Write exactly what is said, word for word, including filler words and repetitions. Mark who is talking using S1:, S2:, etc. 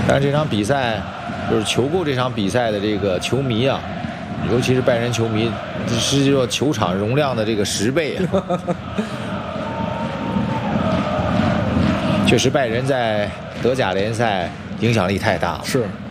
S1: 但是这场比赛，就是球过这场比赛的这个球迷啊，尤其是拜仁球迷，是说球场容量的这个十倍啊。确实，拜仁在德甲联赛影响力太大了。
S2: 是。